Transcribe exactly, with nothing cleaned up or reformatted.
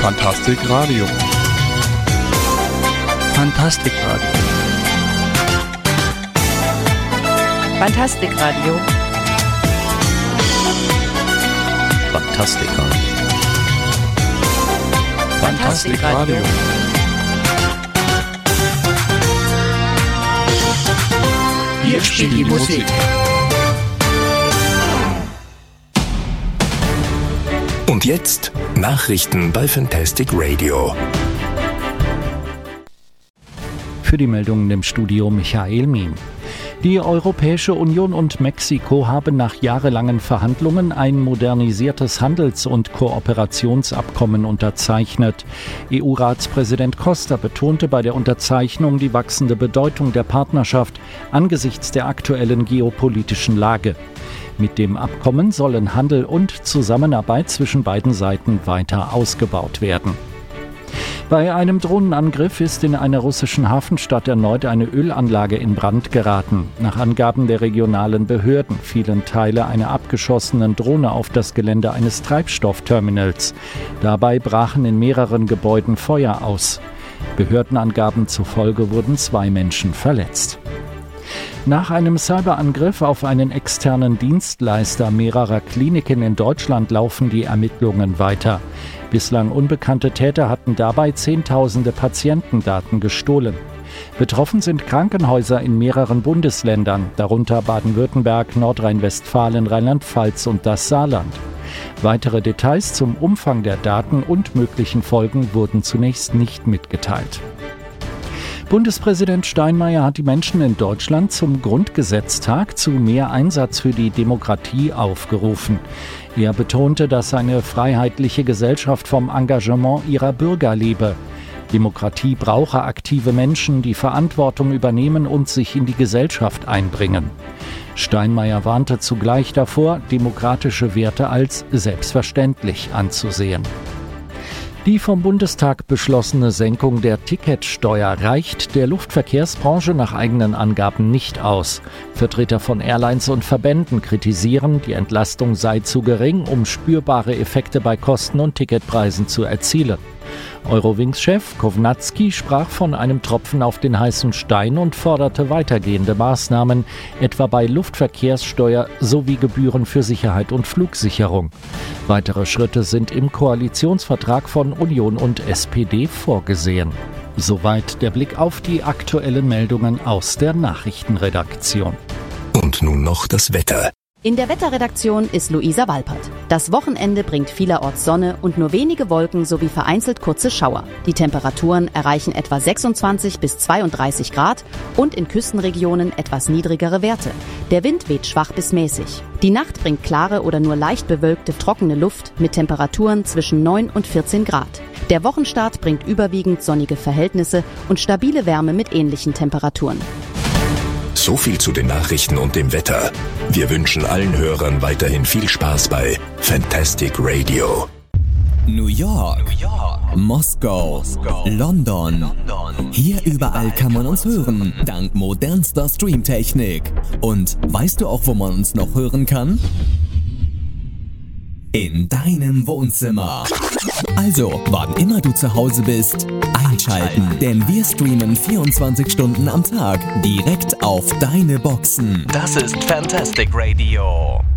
Fantastic Radio. Fantastic Radio. Fantastic Radio. Fantastic Radio. Fantastic Radio. Hier spielt die Musik. Und jetzt Nachrichten bei Fantastic Radio. Für die Meldungen im Studio Michael Mien. Die Europäische Union und Mexiko haben nach jahrelangen Verhandlungen ein modernisiertes Handels- und Kooperationsabkommen unterzeichnet. E U-Ratspräsident Costa betonte bei der Unterzeichnung die wachsende Bedeutung der Partnerschaft angesichts der aktuellen geopolitischen Lage. Mit dem Abkommen sollen Handel und Zusammenarbeit zwischen beiden Seiten weiter ausgebaut werden. Bei einem Drohnenangriff ist in einer russischen Hafenstadt erneut eine Ölanlage in Brand geraten. Nach Angaben der regionalen Behörden fielen Teile einer abgeschossenen Drohne auf das Gelände eines Treibstoffterminals. Dabei brachen in mehreren Gebäuden Feuer aus. Behördenangaben zufolge wurden zwei Menschen verletzt. Nach einem Cyberangriff auf einen externen Dienstleister mehrerer Kliniken in Deutschland laufen die Ermittlungen weiter. Bislang unbekannte Täter hatten dabei Zehntausende Patientendaten gestohlen. Betroffen sind Krankenhäuser in mehreren Bundesländern, darunter Baden-Württemberg, Nordrhein-Westfalen, Rheinland-Pfalz und das Saarland. Weitere Details zum Umfang der Daten und möglichen Folgen wurden zunächst nicht mitgeteilt. Bundespräsident Steinmeier hat die Menschen in Deutschland zum Grundgesetztag zu mehr Einsatz für die Demokratie aufgerufen. Er betonte, dass eine freiheitliche Gesellschaft vom Engagement ihrer Bürger lebe. Demokratie brauche aktive Menschen, die Verantwortung übernehmen und sich in die Gesellschaft einbringen. Steinmeier warnte zugleich davor, demokratische Werte als selbstverständlich anzusehen. Die vom Bundestag beschlossene Senkung der Ticketsteuer reicht der Luftverkehrsbranche nach eigenen Angaben nicht aus. Vertreter von Airlines und Verbänden kritisieren, die Entlastung sei zu gering, um spürbare Effekte bei Kosten und Ticketpreisen zu erzielen. Eurowings-Chef Kovnatski sprach von einem Tropfen auf den heißen Stein und forderte weitergehende Maßnahmen, etwa bei Luftverkehrssteuer sowie Gebühren für Sicherheit und Flugsicherung. Weitere Schritte sind im Koalitionsvertrag von Union und S P D vorgesehen. Soweit der Blick auf die aktuellen Meldungen aus der Nachrichtenredaktion. Und nun noch das Wetter. In der Wetterredaktion ist Luisa Walpert. Das Wochenende bringt vielerorts Sonne und nur wenige Wolken sowie vereinzelt kurze Schauer. Die Temperaturen erreichen etwa sechsundzwanzig bis zweiunddreißig Grad und in Küstenregionen etwas niedrigere Werte. Der Wind weht schwach bis mäßig. Die Nacht bringt klare oder nur leicht bewölkte trockene Luft mit Temperaturen zwischen neun und vierzehn Grad. Der Wochenstart bringt überwiegend sonnige Verhältnisse und stabile Wärme mit ähnlichen Temperaturen. So viel zu den Nachrichten und dem Wetter. Wir wünschen allen Hörern weiterhin viel Spaß bei Fantastic Radio. New York, New York. Moskau, Moskau. London. London. Hier überall kann man uns hören, dank modernster Streamtechnik. Und weißt du auch, wo man uns noch hören kann? In deinem Wohnzimmer. Also, wann immer du zu Hause bist, einschalten, denn wir streamen vierundzwanzig Stunden am Tag direkt auf deine Boxen. Das ist Fantastic Radio.